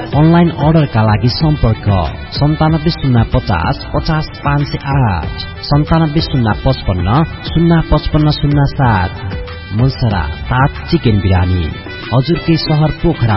Online अर्डरका लागि सम्पर्क 970550 50508 970555 05507। मुलसरा 7 चिकन बिरानी, हजुरकै शहर पोखरा।